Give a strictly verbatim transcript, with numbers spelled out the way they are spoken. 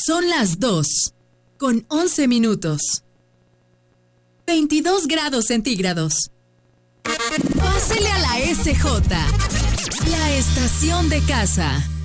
Son las dos, con once minutos. veintidós grados centígrados. Pásele a la S J, la estación de casa.